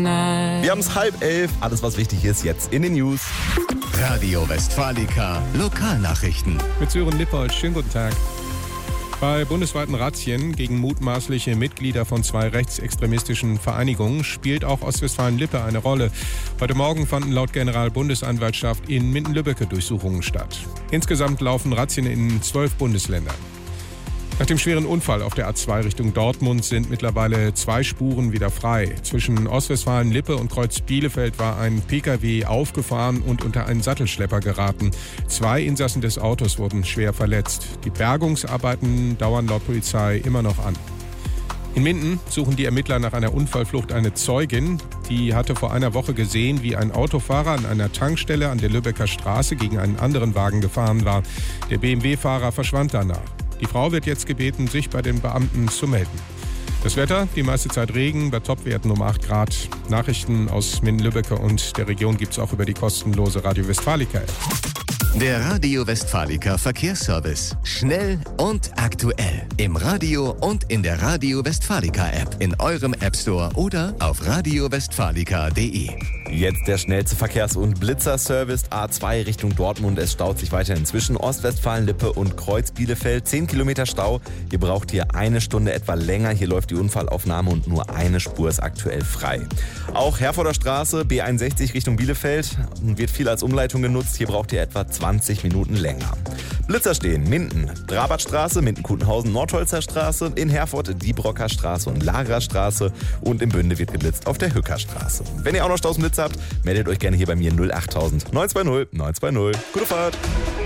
Wir haben es 10:30. Alles, was wichtig ist, jetzt in den News. Radio Westfalica Lokalnachrichten. Mit Sören Lippold, schönen guten Tag. Bei bundesweiten Razzien gegen mutmaßliche Mitglieder von 2 rechtsextremistischen Vereinigungen spielt auch Ostwestfalen-Lippe eine Rolle. Heute Morgen fanden laut Generalbundesanwaltschaft in Minden-Lübbecke Durchsuchungen statt. Insgesamt laufen Razzien in 12 Bundesländern. Nach dem schweren Unfall auf der A2 Richtung Dortmund sind mittlerweile 2 Spuren wieder frei. Zwischen Ostwestfalen-Lippe und Kreuz Bielefeld war ein Pkw aufgefahren und unter einen Sattelschlepper geraten. 2 Insassen des Autos wurden schwer verletzt. Die Bergungsarbeiten dauern laut Polizei immer noch an. In Minden suchen die Ermittler nach einer Unfallflucht eine Zeugin. Die hatte vor einer Woche gesehen, wie ein Autofahrer an einer Tankstelle an der Lübecker Straße gegen einen anderen Wagen gefahren war. Der BMW-Fahrer verschwand danach. Die Frau wird jetzt gebeten, sich bei den Beamten zu melden. Das Wetter, die meiste Zeit Regen, bei Topwerten um 8 Grad. Nachrichten aus Minden-Lübbecke und der Region gibt es auch über die kostenlose Radio Westfalica-App. Der Radio Westfalica Verkehrsservice. Schnell und aktuell. Im Radio und in der Radio Westfalica App. In eurem App Store oder auf radiowestfalica.de. Jetzt der schnellste Verkehrs- und Blitzerservice A2 Richtung Dortmund. Es staut sich weiterhin zwischen Ostwestfalen-Lippe und Kreuz Bielefeld. 10 Kilometer Stau. Ihr braucht hier eine Stunde etwa länger. Hier läuft die Unfallaufnahme und nur eine Spur ist aktuell frei. Auch Herforder Straße, B61 Richtung Bielefeld, wird viel als Umleitung genutzt. Hier braucht ihr etwa 20 Minuten länger. Blitzer stehen: Minden, Drabartstraße, Minden-Kutenhausen, Nordholzer Straße, in Herford die Brocker Straße und Lagerer Straße und in Bünde wird geblitzt auf der Hücker Straße. Wenn ihr auch noch Staus und Blitz habt, meldet euch gerne hier bei mir 08000 920 920. Gute Fahrt!